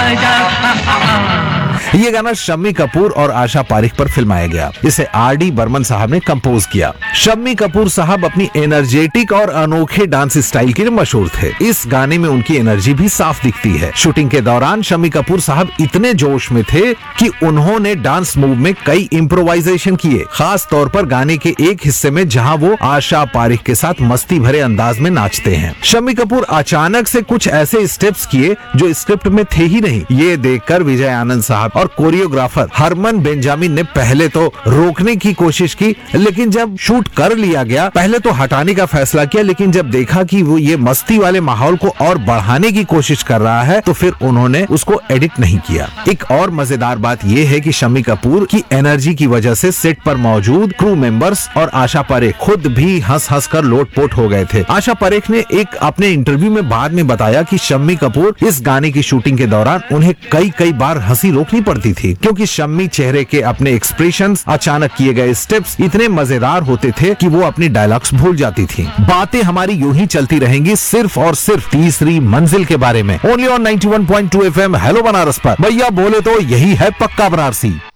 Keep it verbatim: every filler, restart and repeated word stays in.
ये गाना शम्मी कपूर और आशा पारिक पर फिल्माया गया। इसे आर डी बर्मन साहब ने कंपोज किया। शम्मी कपूर साहब अपनी एनर्जेटिक और अनोखे डांस स्टाइल के लिए मशहूर थे। इस गाने में उनकी एनर्जी भी साफ दिखती है। शूटिंग के दौरान शम्मी कपूर साहब इतने जोश में थे कि उन्होंने डांस मूव में कई इम्प्रोवाइजेशन किए, खास तौर पर गाने के एक हिस्से में जहां वो आशा पारिक के साथ मस्ती भरे अंदाज में नाचते हैं। शम्मी कपूर अचानक से कुछ ऐसे स्टेप्स किए जो स्क्रिप्ट में थे ही नहीं। ये देखकर विजय आनंद साहब और कोरियोग्राफर हरमन बेंजामिन ने पहले तो रोकने की कोशिश की, लेकिन जब शूट कर लिया गया, पहले तो हटाने का फैसला किया, लेकिन जब देखा कि वो ये मस्ती वाले माहौल को और बढ़ाने की कोशिश कर रहा है तो फिर उन्होंने उसको एडिट नहीं किया। एक और मजेदार बात ये है कि शम्मी कपूर की एनर्जी की वजह से सेट पर मौजूद क्रू मेंबर्स और आशा पारेख खुद भी हंस हंस कर लोटपोट हो गए थे। आशा पारेख ने एक अपने इंटरव्यू में बाद में बताया कि शम्मी कपूर इस गाने की शूटिंग के दौरान उन्हें कई कई बार हंसी रोकनी पड़ती थी, क्योंकि शम्मी चेहरे के अपने एक्सप्रेशंस, अचानक किए गए स्टेप्स इतने मजेदार होते थे कि वो अपनी डायलॉग्स भूल जाती थी। बातें हमारी यूं ही चलती रहेंगी सिर्फ और सिर्फ तीसरी मंजिल के बारे में। Only on ninety one point two F M hello Banaras पर। भैया बोले तो यही है पक्का बनारसी।